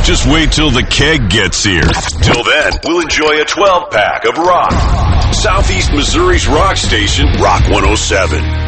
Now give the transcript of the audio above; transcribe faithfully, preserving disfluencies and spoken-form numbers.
Just wait till the keg gets here. Till then, we'll enjoy a twelve-pack of rock. Southeast Missouri's rock station, Rock one oh seven.